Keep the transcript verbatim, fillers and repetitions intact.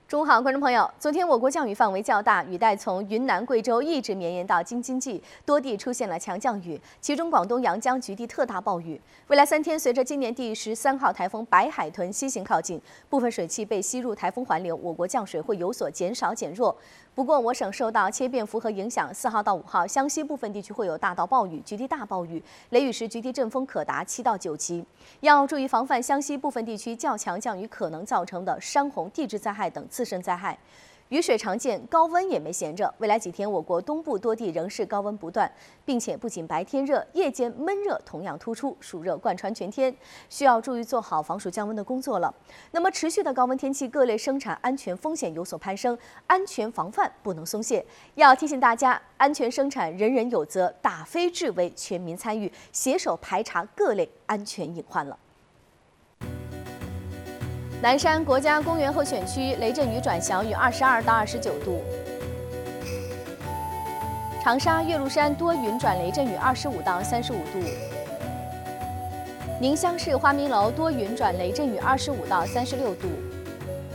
中午好，观众朋友。昨天我国降雨范围较大，雨带从云南、贵州一直绵延到京津冀，多地出现了强降雨，其中广东阳江局地特大暴雨。未来三天，随着今年第十三号台风白海豚西行靠近，部分水汽被吸入台风环流，我国降水会有所减少减弱。不过，我省受到切变符合影响，四号到五号，湘西部分地区会有大到暴雨、局地大暴雨，雷雨时局地阵风可达七到九级，要注意防范湘西部分地区较强降雨可能造成的山洪、地质灾害等自身灾害。雨水常见，高温也没闲着。未来几天，我国东部多地仍是高温不断，并且不仅白天热，夜间闷热同样突出，暑热贯穿全天，需要注意做好防暑降温的工作了。那么，持续的高温天气，各类生产安全风险有所攀升，安全防范不能松懈。要提醒大家，安全生产人人有责，打非治为全民参与，携手排查各类安全隐患了。南山国家公园候选区雷阵雨转小雨，二十二到二十九度。长沙岳麓山多云转雷阵雨，二十五到三十五度。宁乡市花明楼多云转雷阵雨，二十五到三十六度。